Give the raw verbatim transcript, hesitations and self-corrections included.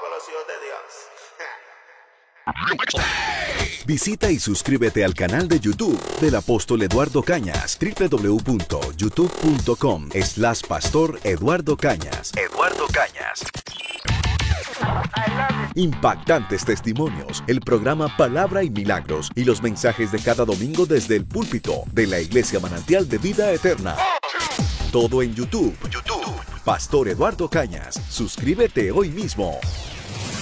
con los hijos de Dios. Visita y suscríbete al canal de YouTube del Apóstol Eduardo Cañas, doble u doble u doble u punto youtube punto com slash pastor Eduardo Cañas. Eduardo Cañas. Impactantes testimonios, el programa Palabra y Milagros y los mensajes de cada domingo desde el púlpito de la Iglesia Manantial de Vida Eterna. Todo en YouTube. YouTube. Pastor Eduardo Cañas. Suscríbete hoy mismo.